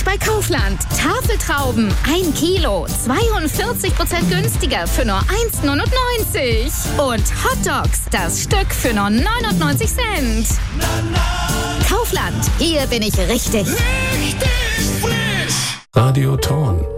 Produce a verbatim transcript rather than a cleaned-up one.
bei Kaufland. Tafeltrauben, ein Kilo, zweiundvierzig Prozent günstiger für nur eins Komma neunundneunzig. Und Hotdogs, das Stück für nur neunundneunzig Cent. Kaufland, hier bin ich richtig. Richtig frisch. Radio Thorn.